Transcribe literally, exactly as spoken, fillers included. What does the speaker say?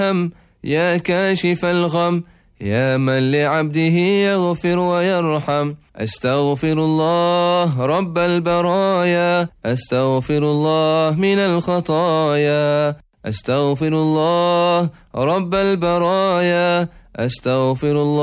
يا كاشف الغم يا من لعبده يغفر ويرحم. أستغفر الله رب البرايا أستغفر الله من الخطايا. أستغفر الله رب البرايا أستغفر الله